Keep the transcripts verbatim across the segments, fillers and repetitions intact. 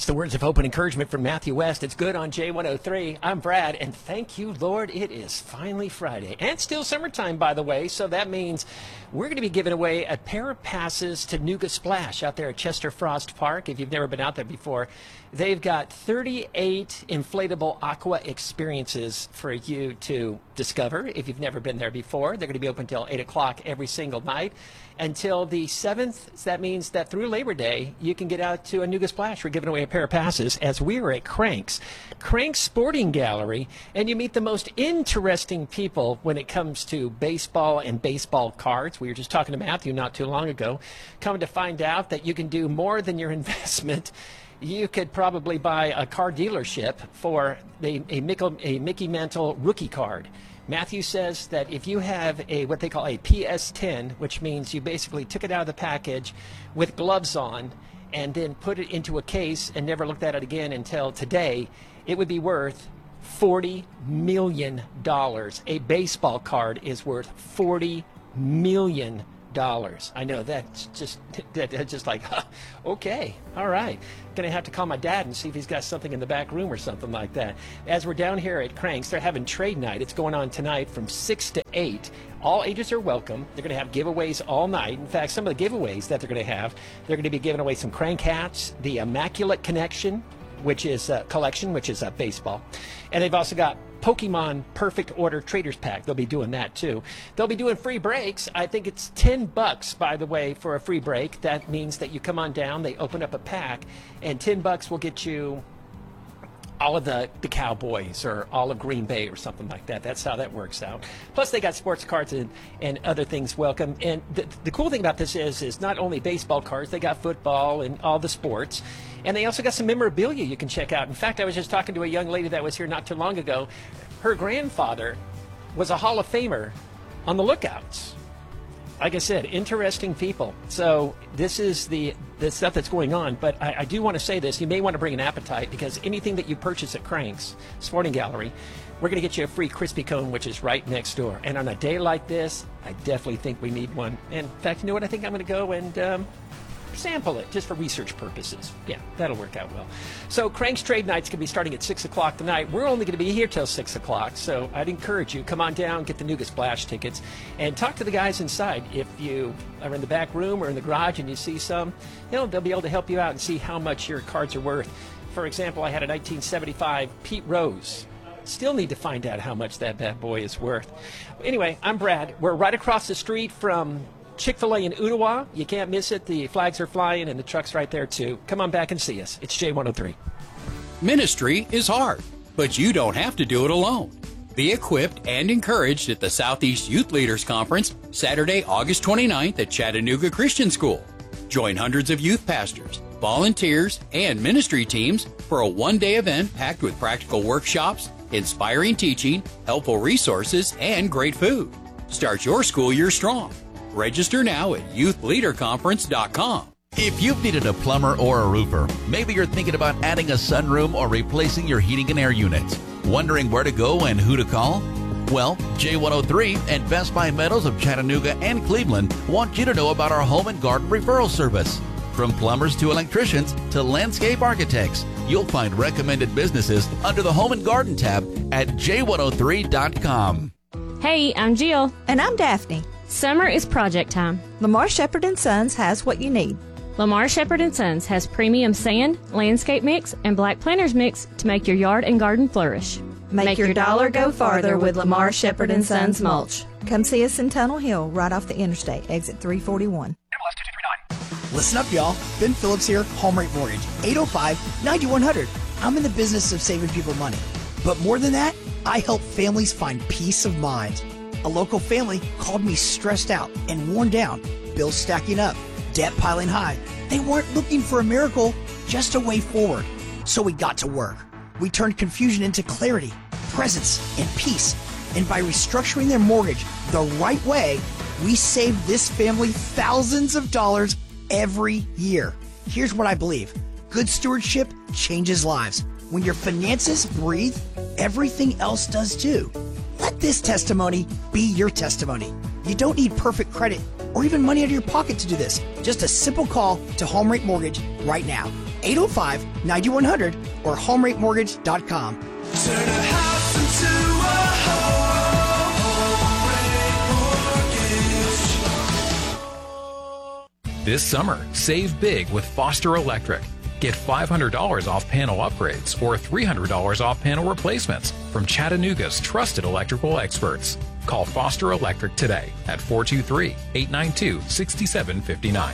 the words of hope and encouragement from Matthew West. It's good on J one oh three. I'm Brad, and thank you, Lord, it is finally Friday. And still summertime, by the way, so that means we're going to be giving away a pair of passes to Nuga Splash out there at Chester Frost Park. If you've never been out there before, they've got thirty-eight inflatable aqua experiences for you to discover if you've never been there before. They're going to be open until eight o'clock every single night until the seventh. So that means that through Labor Day, you can get out to a Nuga Splash. We're giving away a pair of passes as we are at Cranks, Cranks Sporting Gallery, and you meet the most interesting people when it comes to baseball and baseball cards. We were just talking to Matthew not too long ago, coming to find out that you can do more than your investment. You could probably buy a car dealership for a, a, Mickey, a Mickey Mantle rookie card. Matthew says that if you have a what they call a P S ten, which means you basically took it out of the package with gloves on and then put it into a case and never looked at it again until today, it would be worth forty million dollars. A baseball card is worth forty million dollars. I know that's just that, that's just like, huh, okay, all right. Gonna have to call my dad and see if he's got something in the back room or something like that. As we're down here at Cranks, they're having trade night. It's going on tonight from six to eight. All ages are welcome. They're going to have giveaways all night. In fact, some of the giveaways that they're going to have, they're going to be giving away some crank hats, the Immaculate Connection, which is a collection, which is a baseball. And they've also got Pokemon Perfect Order Traders Pack. They'll be doing that too. They'll be doing free breaks. I think it's ten bucks, by the way, for a free break. That means that you come on down, they open up a pack, and ten bucks will get you all of the, the Cowboys or all of Green Bay or something like that. That's how that works out. Plus, they got sports cards and, and other things welcome. And the, the cool thing about this is, is not only baseball cards, they got football and all the sports. And they also got some memorabilia you can check out. In fact, I was just talking to a young lady that was here not too long ago. Her grandfather was a Hall of Famer on the Lookouts. Like I said, interesting people. So this is the, the stuff that's going on. But I, I do want to say this. You may want to bring an appetite because anything that you purchase at Cranks Sporting Gallery, we're going to get you a free crispy cone, which is right next door. And on a day like this, I definitely think we need one. And in fact, you know what? I think I'm going to go and um, sample it just for research purposes. Yeah, that'll work out well. So Cranks Trade Night's going to be starting at six o'clock tonight. We're only going to be here till six o'clock, so I'd encourage you, come on down, get the Nuga Splash tickets, and talk to the guys inside. If you are in the back room or in the garage and you see some, you know, they'll be able to help you out and see how much your cards are worth. For example, I had a nineteen seventy-five Pete Rose. Still need to find out how much that bad boy is worth. Anyway, I'm Brad. We're right across the street from Chick-fil-A in Ottawa. You can't miss it. The flags are flying and the truck's right there too. Come on back and see us. It's J one oh three. Ministry is hard, but you don't have to do it alone. Be equipped and encouraged at the Southeast Youth Leaders Conference, Saturday, August twenty-ninth at Chattanooga Christian School. Join hundreds of youth pastors, volunteers, and ministry teams for a one-day event packed with practical workshops, inspiring teaching, helpful resources, and great food. Start your school year strong. Register now at youth leader conference dot com. If you've needed a plumber or a roofer, maybe you're thinking about adding a sunroom or replacing your heating and air units. Wondering where to go and who to call? Well, J one oh three and Best Buy Metals of Chattanooga and Cleveland want you to know about our home and garden referral service. From plumbers to electricians to landscape architects, you'll find recommended businesses under the Home and Garden tab at J one oh three dot com. Hey, I'm Jill. And I'm Daphne. Summer is project time. Lamar Shepherd and Sons has what you need. Lamar Shepherd and Sons has premium sand, landscape mix, and black planters mix to make your yard and garden flourish. Make, make your, your dollar go farther with Lamar Shepherd and Sons mulch. Come see us in Tunnel Hill, right off the interstate, exit three forty-one. Listen up, y'all. Ben Phillips here, Home Rate Mortgage, eight oh five, nine one hundred. I'm in the business of saving people money. But more than that, I help families find peace of mind. A local family called me stressed out and worn down, bills stacking up, debt piling high. They weren't looking for a miracle, just a way forward. So we got to work. We turned confusion into clarity, presence, and peace. And by restructuring their mortgage the right way, we saved this family thousands of dollars every year. Here's what I believe. Good stewardship changes lives. When your finances breathe, everything else does too. Let this testimony be your testimony. You don't need perfect credit or even money out of your pocket to do this. Just a simple call to Home Rate Mortgage right now. eight oh five, nine one hundred or home rate mortgage dot com. Turn a house into a home. This summer, save big with Foster Electric. Get five hundred dollars off panel upgrades or three hundred dollars off panel replacements from Chattanooga's trusted electrical experts. Call Foster Electric today at four two three, eight nine two, six seven five nine.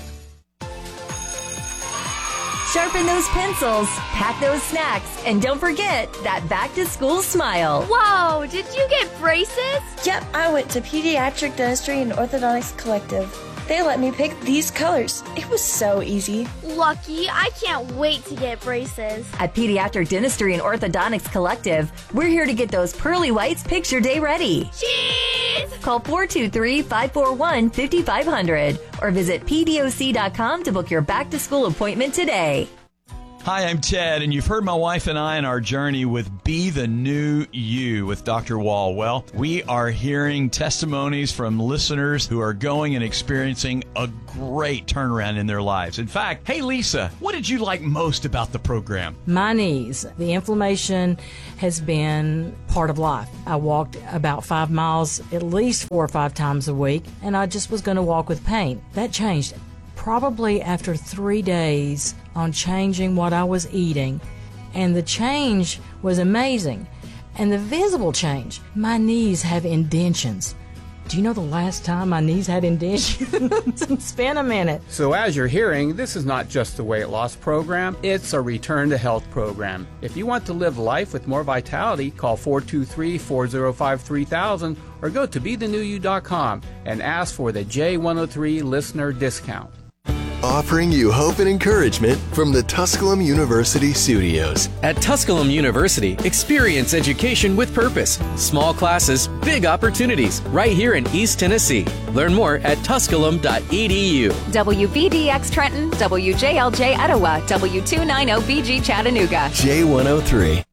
Sharpen those pencils, pack those snacks, and don't forget that back-to-school smile. Whoa, did you get braces? Yep, I went to Pediatric Dentistry and Orthodontics Collective. They let me pick these colors. It was so easy. Lucky, I can't wait to get braces. At Pediatric Dentistry and Orthodontics Collective, we're here to get those pearly whites picture day ready. Cheese! Call four two three, five four one, five five zero zero or visit P D O C dot com to book your back-to-school appointment today. Hi, I'm Ted, and you've heard my wife and I on our journey with Be the New You with Doctor Wall. Well, we are hearing testimonies from listeners who are going and experiencing a great turnaround in their lives. In fact, hey, Lisa, what did you like most about the program? My knees. The inflammation has been part of life. I walked about five miles at least four or five times a week, and I just was going to walk with pain. That changed probably after three days on changing what I was eating, and the change was amazing. And the visible change, my knees have indentions. Do you know the last time my knees had indentions? It's been a minute. So as you're hearing, this is not just a weight loss program, it's a return to health program. If you want to live life with more vitality, call four two three, four oh five, three thousand or go to be the new you dot com and ask for the J one oh three listener discount. Offering you hope and encouragement from the Tusculum University studios. At Tusculum University, experience education with purpose. Small classes, big opportunities, right here in East Tennessee. Learn more at tusculum dot e d u. W V D X Trenton, W J L J Etowah, W two ninety B G Chattanooga. J one oh three.